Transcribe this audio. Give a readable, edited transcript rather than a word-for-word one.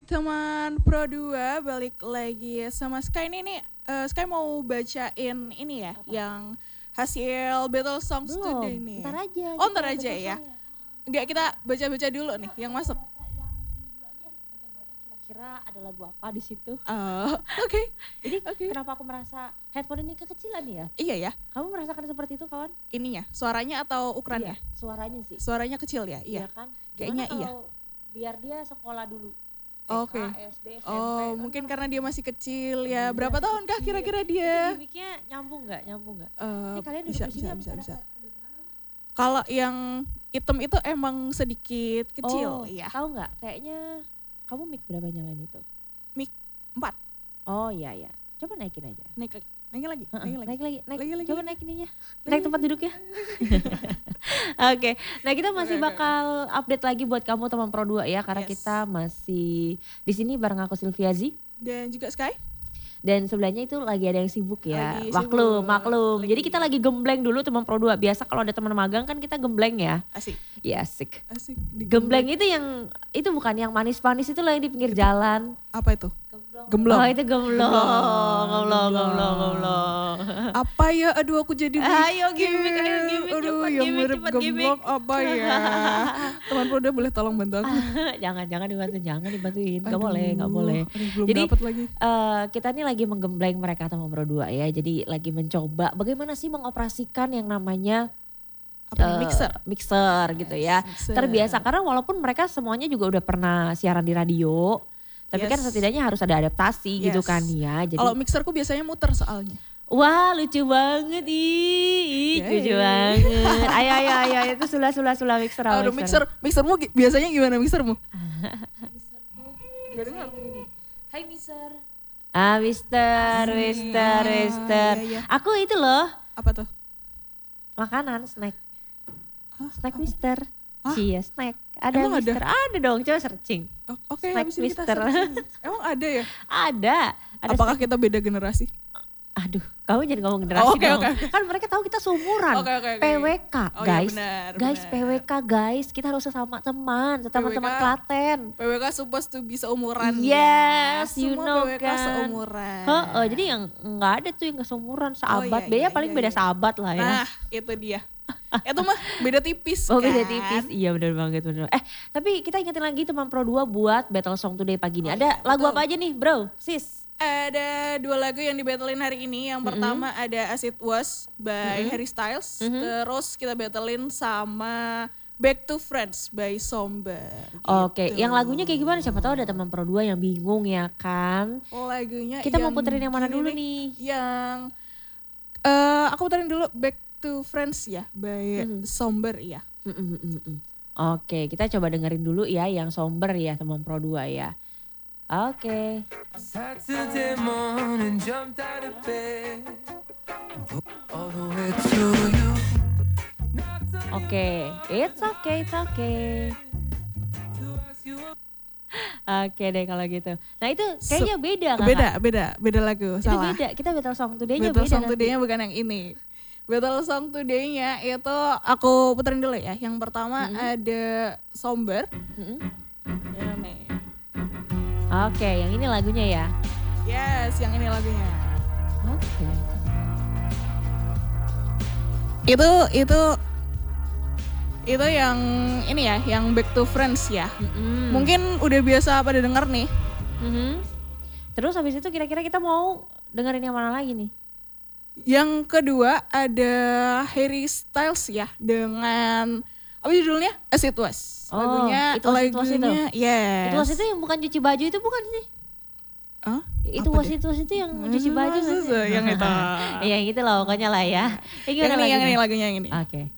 Teman Pro 2 balik lagi sama Sky nih. Sky mau bacain ini ya, Apa? yang hasil Battle Songs Belum, Today nih. ntar aja. Oh, ntar aja ya. Enggak, kita baca-baca dulu nih yang masuk. Kira-kira ada lagu apa di situ? Oke. Jadi Oke. kenapa aku merasa headphone ini kekecilan ya? Iya ya, Kamu merasakan seperti itu kawan? ininya, suaranya atau ukurannya? Iya, suaranya sih. Suaranya kecil ya? Iya. Kan? Kayaknya Gimana iya. kalau biar dia sekolah dulu? Oke. SD, SMP. Oh, mungkin karena dia masih kecil ya. Iya, Berapa tahun kah kecil. kira-kira Itu dia? gimmicknya nyambung nggak? Eh, Ini kalian duduk bisa, di sini bisa. Kalau yang hitam itu emang sedikit kecil, iya. Tahu nggak? Kayaknya kamu mic berapa nyalain itu? Mic 4. Oh iya. Coba naikin aja. Naikin lagi. Naik. Lagi. Coba naik ininya. Naik tempat duduknya. Oke. Nah, kita masih bakal update lagi buat kamu teman Pro 2 ya, karena Yes. kita masih di sini bareng aku Sylviazi. Dan juga Sky. Dan sebelahnya itu lagi ada yang sibuk ya. Lagi Maklum. sibuk. Jadi kita lagi gembleng dulu teman Pro 2. Biasa kalau ada teman magang kan kita gembleng ya. Asik. Iya asik. Di Gembleng itu bukan yang manis-manis itu loh yang di pinggir jalan. Apa itu? Gemblong. Oh itu gemblong. Apa ya? Aduh, aku jadi Ayo gimmick. Aduh, Cepet, yang gimmick, mirip cepet, gemblong apa ya? Teman Pro 2 boleh tolong bantu aku? jangan dibantuin. Gak Aduh, boleh. aduh, belum Jadi dapet lagi. kita nih lagi menggembleng mereka teman Pro 2 ya. Jadi lagi mencoba bagaimana sih mengoperasikan yang namanya Apa nih, mixer gitu ya. Mixer. Terbiasa karena walaupun mereka semuanya juga udah pernah siaran di radio, tapi kan Yes. setidaknya harus ada adaptasi gitu Yes. kan ya. Jadi Kalau mixerku biasanya muter soalnya. wah lucu banget lucu banget. Ayo itu sula mixer. Aduh, mixermu biasanya gimana mixermu? Hai Mister. Mister. Iya. Aku itu loh Apa tuh? makanan snack. Snack Apa? Mister. Hah? Iya snack. Ada Emang ada? Mister. Ada dong, coba searching. Oke, Snack habis ini kita Mister. searching. Emang ada ya? Ada Apakah kita beda generasi? Aduh, kamu jangan ngomong generasi Oh, oke, dong. oke. Kan mereka tahu kita seumuran. Oke. PWK, Oh, iya, guys. benar, Guys, benar. PWK guys, kita harus sesama teman Klaten. PWK supposed to be seumuran. Yes, ya. you Semua know PWK kan. seumuran. Jadi yang nggak ada tuh yang seumuran, sahabat. iya, Beda iya, paling iya, beda iya. sahabat lah ya. Nah, itu dia. Itu mah beda tipis Oh kan. beda tipis, iya bener banget. Tapi kita ingetin lagi teman Pro 2 buat Battle Song Today pagi ini. Ada lagu betul. apa aja nih bro, sis? Ada 2 lagu yang dibattlein hari ini. Yang pertama ada As It Was by Harry Styles. Terus kita battlein sama Back to Friends by Somber. Oke, Gitu. yang lagunya kayak gimana? Siapa tahu ada teman Pro 2 yang bingung ya kan. Lagunya Kita mau yang puterin yang mana gini dulu nih? Yang aku puterin dulu Back to Friends ya by Somber ya. Oke, kita coba dengerin dulu ya yang somber ya teman Pro 2 ya. Oke. Saturday morning, jumped out of bed and put all the way to you. Oke, it's okay. Oke deh kalau gitu. Nah itu kayaknya beda kan? Beda lagu. Itu Salah. beda, kita Battle Song Today-nya Battle beda Song nanti. Today-nya bukan yang ini. Battle Song Today-nya itu aku puterin dulu ya. Yang pertama ada Somber. Ini. Oke, yang ini lagunya ya. Yes, yang ini lagunya. Oke. Itu yang ini ya, yang Back to Friends ya. Mm-mm. Mungkin udah biasa pada denger nih. Mhm. Terus habis itu kira-kira kita mau dengerin yang mana lagi nih? Yang kedua ada Harry Styles ya dengan apa judulnya? As It Was. Oh, Lagunya It Was, It Was itu? yes. Itu was itu yang bukan cuci baju itu bukan sih? Hah? Itu Apa was deh? itu yang cuci baju nggak sih? Yang itu. Yang itu lah pokoknya lah ya. Yang ini lagunya yang ini. Oke.